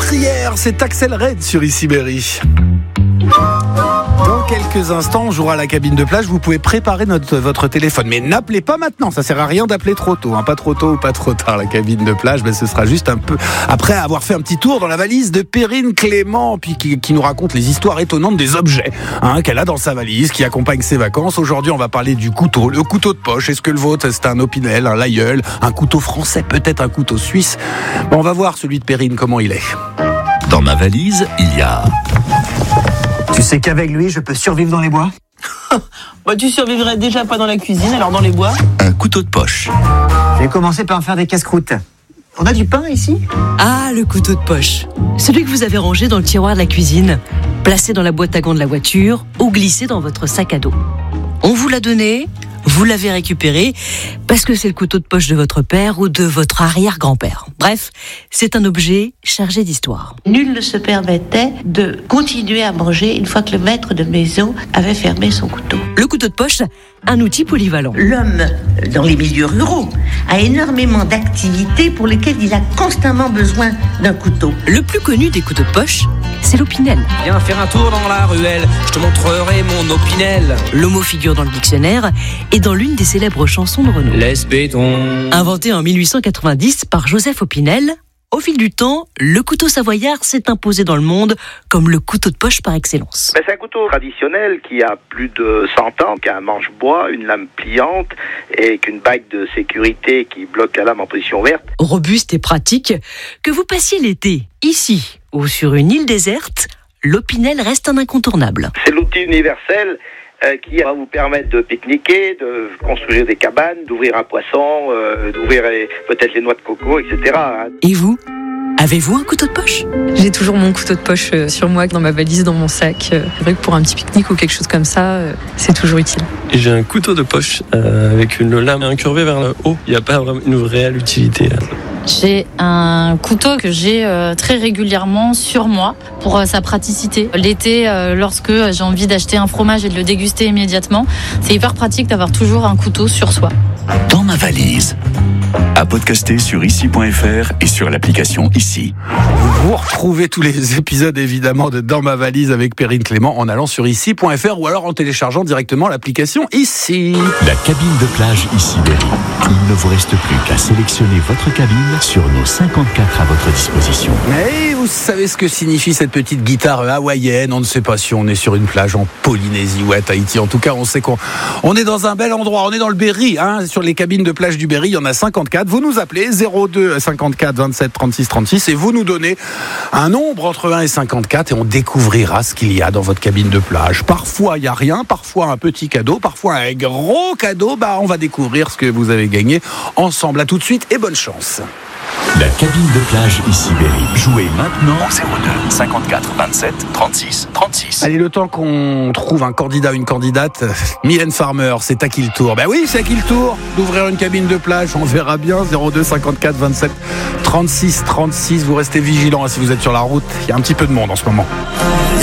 meurtrière, c'est Axel Red sur Ici Berry. Dans quelques instants, on jouera à la cabine de plage. Vous pouvez préparer votre téléphone. Mais n'appelez pas maintenant, ça sert à rien d'appeler trop tôt. Pas trop tôt ou pas trop tard. La cabine de plage, ce sera juste un peu après avoir fait un petit tour dans la valise de Perrine Clément, puis qui nous raconte les histoires étonnantes des objets qu'elle a dans sa valise, qui accompagnent ses vacances. Aujourd'hui, on va parler du couteau, le couteau de poche. Est-ce que le vôtre, c'est un Opinel, un Laguiole, un couteau français, peut-être un couteau suisse? On va voir celui de Perrine, comment il est. Dans ma valise, il y a... Tu sais qu'avec lui, je peux survivre dans les bois? Tu survivrais déjà pas dans la cuisine, alors dans les bois? Un couteau de poche. Je vais commencer par me faire des casse-croûtes. On a du pain ici? Ah, le couteau de poche. Celui que vous avez rangé dans le tiroir de la cuisine, placé dans la boîte à gants de la voiture ou glissé dans votre sac à dos. On vous l'a donné, vous l'avez récupéré parce que c'est le couteau de poche de votre père ou de votre arrière-grand-père. Bref, c'est un objet chargé d'histoire. Nul ne se permettait de continuer à manger une fois que le maître de maison avait fermé son couteau. Le couteau de poche, un outil polyvalent. L'homme, dans les milieux ruraux, a énormément d'activités pour lesquelles il a constamment besoin d'un couteau. Le plus connu des couteaux de poche, c'est l'Opinel. Viens faire un tour dans la ruelle, je te montrerai mon Opinel. Le mot figure dans le dictionnaire et dans l'une des célèbres chansons de Renaud. Laisse béton. Inventé en 1890 par Joseph Opinel, au fil du temps, le couteau savoyard s'est imposé dans le monde comme le couteau de poche par excellence. C'est un couteau traditionnel qui a plus de 100 ans, qui a un manche-bois, une lame pliante et qu'une bague de sécurité qui bloque la lame en position verte. Robuste et pratique, que vous passiez l'été, ici ou sur une île déserte, l'Opinel reste un incontournable. C'est l'outil universel qui va vous permettre de pique-niquer, de construire des cabanes, d'ouvrir un poisson, d'ouvrir peut-être les noix de coco, etc. Et vous, avez-vous un couteau de poche? J'ai toujours mon couteau de poche sur moi, dans ma valise, dans mon sac. C'est vrai que pour un petit pique-nique ou quelque chose comme ça, c'est toujours utile. J'ai un couteau de poche avec une lame incurvée vers le haut. Il n'y a pas vraiment une réelle utilité. J'ai un couteau que j'ai très régulièrement sur moi pour sa praticité. L'été, lorsque j'ai envie d'acheter un fromage et de le déguster immédiatement, c'est hyper pratique d'avoir toujours un couteau sur soi. Dans ma valise. À podcaster sur ici.fr et sur l'application Ici. Vous retrouvez tous les épisodes évidemment de Dans ma valise avec Perrine Clément en allant sur ici.fr ou alors en téléchargeant directement l'application Ici. La cabine de plage Ici Berry. Il ne vous reste plus qu'à sélectionner votre cabine sur nos 54 à votre disposition. Mais vous savez ce que signifie cette petite guitare hawaïenne? On ne sait pas si on est sur une plage en Polynésie ou à Tahiti. En tout cas, on sait qu'on est dans un bel endroit. On est dans le Berry. Sur les cabines de plage du Berry, il y en a 54. Vous nous appelez 02 54 27 36 36 et vous nous donnez un nombre entre 1 et 54 et on découvrira ce qu'il y a dans votre cabine de plage. Parfois, il n'y a rien. Parfois, un petit cadeau. Parfois, un gros cadeau. On va découvrir ce que vous avez gagné ensemble. À tout de suite et bonne chance. La cabine de plage Ici Berry. Jouez maintenant au 02 54 27 36 36. Allez, le temps qu'on trouve un candidat, une candidate, Mylène Farmer, c'est à qui le tour? Oui, c'est à qui le tour d'ouvrir une cabine de plage. On verra bien. 02 54 27 36 36. Vous restez vigilants si vous êtes sur la route. Il y a un petit peu de monde en ce moment.